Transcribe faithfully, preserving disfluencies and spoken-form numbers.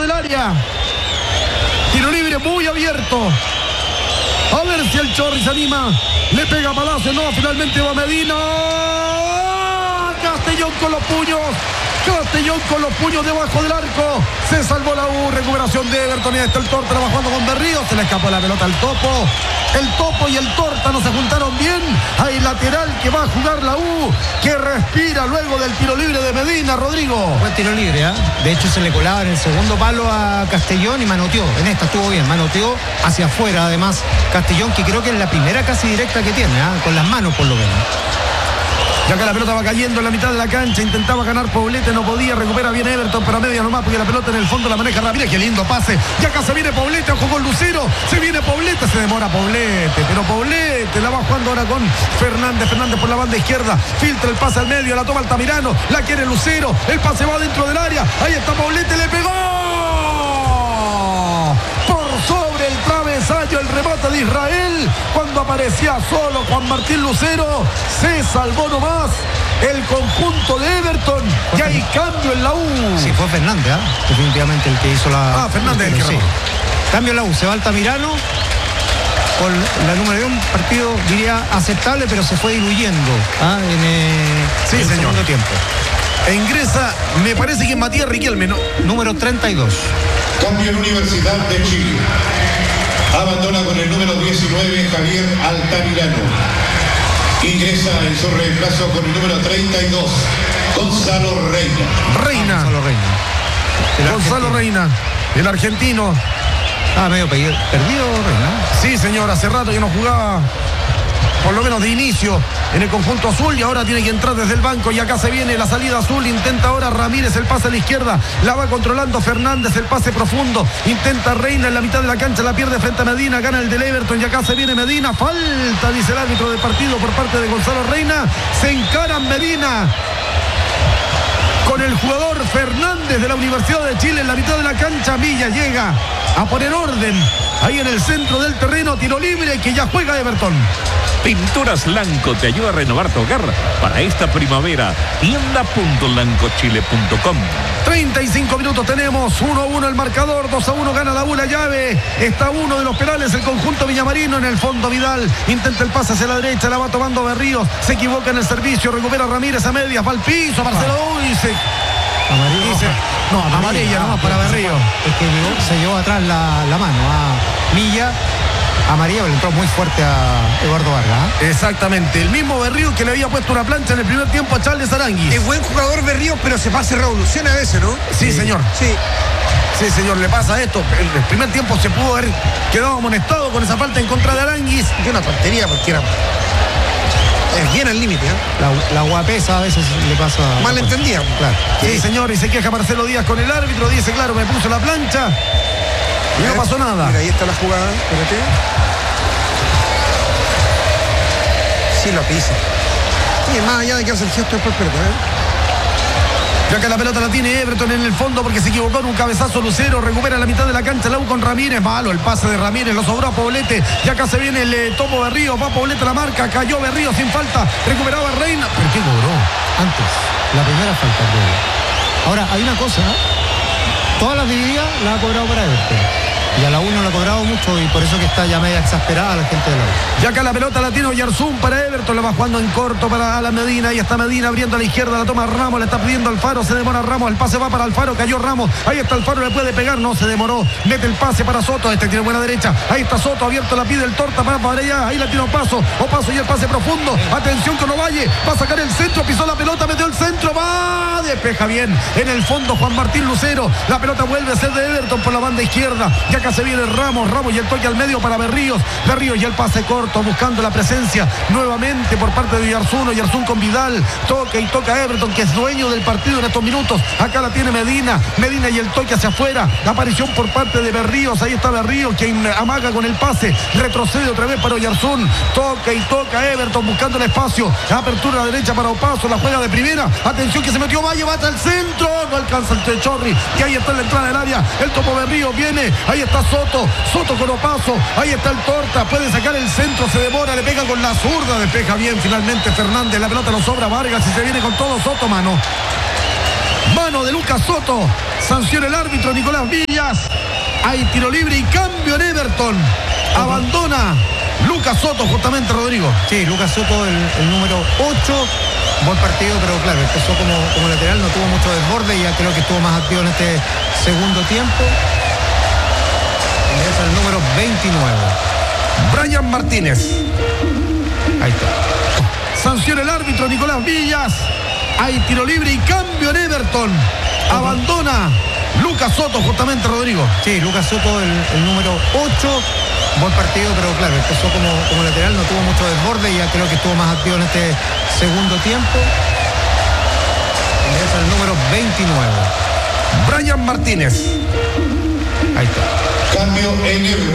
del área. Tiro libre muy abierto. A ver si el Chorri se anima. Le pega Palacio, no, finalmente va Medina. Castellón con los puños. Castellón con los puños debajo del arco. Se salvó la U. Recuperación de Everton. Y está el Torta, la va jugando con Berrío. Se le escapó la pelota al Topo. El Topo y el Torta no se juntaron bien. Hay lateral que va a jugar la U, que respira luego del tiro libre de Medina. Rodrigo. Buen tiro libre, ¿eh? De hecho se le colaba en el segundo palo a Castellón y manoteó. En esta estuvo bien, manoteó hacia afuera además Castellón, que creo que es la primera casi directa que tiene, ¿eh? Con las manos por lo menos. Ya que la pelota va cayendo en la mitad de la cancha, intentaba ganar Poblete, no podía, recupera bien Everton, pero a media nomás, porque la pelota en el fondo la maneja Ramírez. Qué lindo pase, ya acá se viene Poblete, ojo con Lucero, se viene Poblete, se demora Poblete, pero Poblete la va jugando ahora con Fernández, Fernández por la banda izquierda, filtra el pase al medio, la toma Altamirano, la quiere Lucero, el pase va dentro del área, ahí está Poblete, le pegó por sobre el travesaño, el remate de Israel, cuando aparecía solo Juan Martín Lucero, se salvó nomás el conjunto de Everton, y hay cambio en la U. Sí, fue Fernández, ¿eh? Definitivamente el que hizo la... Ah, Fernández, el que sí. Cambio en la U, se va Altamirano, con la número de un partido, diría, aceptable, pero se fue diluyendo, ¿ah? en, eh, sí, en el señor. segundo tiempo. E ingresa, me parece que es Matías Riquelme, ¿no? Número treinta y dos. Cambio en Universidad de Chile. Abandona con el número diecinueve Javier Altamirano. Ingresa en su reemplazo con el número treinta y dos Gonzalo Reina. Reina. Ah, Gonzalo Reina. El Gonzalo argentino. Reina, el argentino. Ah, medio perdido, Reina. Sí, señor, hace rato que no jugaba, por lo menos de inicio, en el conjunto azul, y ahora tiene que entrar desde el banco, y acá se viene la salida azul, intenta ahora Ramírez el pase a la izquierda, la va controlando Fernández, el pase profundo, intenta Reina en la mitad de la cancha, la pierde frente a Medina, gana el del Everton, y acá se viene Medina, falta, dice el árbitro del partido por parte de Gonzalo Reina, se encaran Medina con el jugador Fernández de la Universidad de Chile en la mitad de la cancha. Villa llega a poner orden ahí en el centro del terreno, tiro libre que ya juega Everton. Pinturas Lanco te ayuda a renovar tu hogar para esta primavera. tienda punto lancochile punto com. treinta y cinco minutos tenemos, uno a uno el marcador, dos a uno gana la U la llave, está uno de los penales el conjunto villamarino, en el fondo Vidal, intenta el pase hacia la derecha, la va tomando Berríos, se equivoca en el servicio, recupera Ramírez a medias, va al piso, Marcelo y se... Amarilla. Dice, no, amarilla, amarilla nomás para Berríos. Es que llegó, se llevó atrás la, la mano a Milla. Amarilla, le entró muy fuerte a Eduardo Vargas. ¿eh? Exactamente, el mismo Berríos que le había puesto una plancha en el primer tiempo a Charles Aranguis. Es buen jugador Berríos, pero se pasa revolución a veces, ¿no? Sí, sí, señor. Sí. Sí, señor, le pasa esto. El, el primer tiempo se pudo haber quedado amonestado con esa falta en contra de Aranguis. Y una tontería porque era... Es bien al límite, ¿eh? La, la guapesa a veces le pasa... Mal entendía. Claro. Sí, sí, señor, y se queja Marcelo Díaz con el árbitro. Dice, claro, me puso la plancha y no pasó nada. Mira, ahí está la jugada. Espérate. Sí, lo pisa. Y más allá de que hace el gesto después, espérate, ¿eh? Ya que la pelota la tiene Everton en el fondo porque se equivocó en un cabezazo Lucero, recupera la mitad de la cancha, la U con Ramírez, malo el pase de Ramírez, lo sobró a Poblete, y acá se viene el eh, Topo Berríos, va Poblete la marca, cayó Berríos sin falta, recuperaba Reina, pero ¿qué cobró? Antes, la primera falta. Creo. Ahora, hay una cosa, ¿eh? Todas las divididas las ha cobrado para Everton. Y a la U no la ha cobrado mucho, y por eso que está ya media exasperada la gente de la U. Ya acá la pelota la tiene Oyarzún para Everton, la va jugando en corto para la Medina, y está Medina abriendo a la izquierda, la toma Ramos, le está pidiendo Alfaro, se demora Ramos, el pase va para Alfaro, cayó Ramos, ahí está Alfaro, le puede pegar, no se demoró, mete el pase para Soto, este tiene buena derecha, ahí está Soto, abierto, la pide el Torta para para allá, ahí la tiene Opaso, Opaso y el pase profundo, atención con Ovalle, va a sacar el centro, pisó la pelota, metió el centro, va, despeja bien, en el fondo Juan Martín Lucero, la pelota vuelve a ser de Everton por la banda izquierda, y acá se viene Ramos, Ramos y el toque al medio para Berríos, Berríos y el pase corto, buscando la presencia nuevamente por parte de Oyarzún, Oyarzún con Vidal, toca y toca Everton, que es dueño del partido en estos minutos, acá la tiene Medina, Medina y el toque hacia afuera, aparición por parte de Berríos, ahí está Berríos, quien amaga con el pase, retrocede otra vez para Oyarzún, toca y toca Everton, buscando el espacio, apertura a la derecha para Opaso, la juega de primera, atención que se metió Valle, va hasta el centro, no alcanza el Chorri, y ahí está en la entrada del área, el Topo Berríos viene, ahí está Soto, Soto con Opaso, ahí está el Torta, puede sacar el centro, se demora, le pega con la zurda, despeja bien finalmente Fernández, la pelota lo sobra Vargas y se viene con todo Soto, mano. Mano de Lucas Soto, sanciona el árbitro Nicolás Villa. Villas. Hay tiro libre y cambio en Everton. Abandona Lucas Soto, justamente, Rodrigo. Sí, Lucas Soto, el, el número ocho. Buen partido, pero claro, empezó como, como lateral, no tuvo mucho desborde y ya creo que estuvo más activo en este segundo tiempo. Es el número veintinueve. Brian Martínez. Ahí está. Sanciona el árbitro Nicolás Villas. Hay tiro libre y cambio en Everton. Abandona Lucas Soto, justamente, Rodrigo. Sí, Lucas Soto, el, el número ocho. Buen partido, pero claro, empezó como, como lateral, no tuvo mucho desborde y ya creo que estuvo más activo en este segundo tiempo. Es el número veintinueve. Brian Martínez. Ahí está. Cambio en Everton.